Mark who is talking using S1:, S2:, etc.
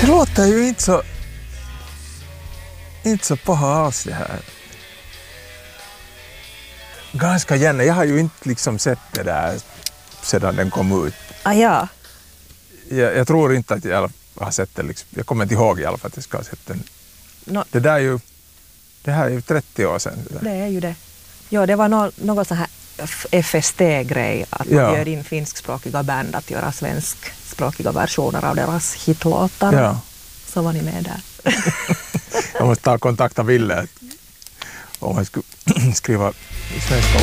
S1: Det låter ju inte så paha alls det här. Ganska gärna. Jag har ju inte liksom sett det där sedan den kom ut.
S2: Ah, ja.
S1: Jag tror inte att jag har sett det. Liksom. Jag kommer inte ihåg i alla fall att jag ska ha sett den.
S2: No,
S1: Det här är ju 30 år sedan.
S2: det är ju det. Ja, det var något så här FST-grej att man bjöd in finskspråkiga band att göra svenskspråkiga versioner av deras hitlåtar.
S1: Ja.
S2: Så var ni med där.
S1: Jag måste ta kontakt av Ville om jag skulle skriva svenska